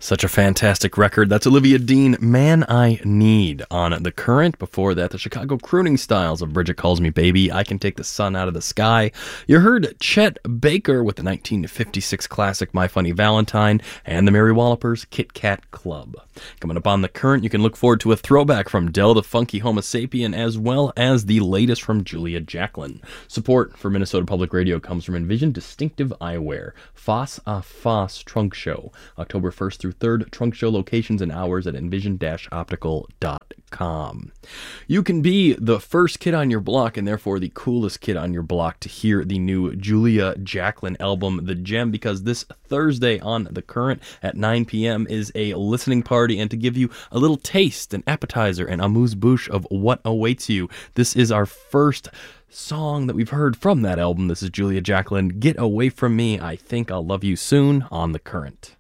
Such a fantastic record. That's Olivia Dean, Man I Need, on The Current. Before that, the Chicago crooning styles of Bridget Calls Me Baby, I Can Take the Sun Out of the Sky. You heard Chet Baker with the 1956 classic My Funny Valentine, and the Mary Wallopers' Kit Kat Club. Coming up on The Current, you can look forward to a throwback from Del the Funky Homo Sapien, as well as the latest from Julia Jacklin. Support for Minnesota Public Radio comes from Envision Distinctive Eyewear. Foss a Foss Trunk Show, October 1st through 3rd. Trunk show locations and hours at envision-optical.com. You can be the first kid on your block, and therefore the coolest kid on your block, to hear the new Julia Jacklin album, The Gem, because this Thursday on The Current at 9 p.m. is a listening party, and to give you a little taste, an appetizer, and amuse-bouche of what awaits you, this is our first song that we've heard from that album. This is Julia Jacklin, Get Away From Me, I Think I'll Love You Soon, on The Current.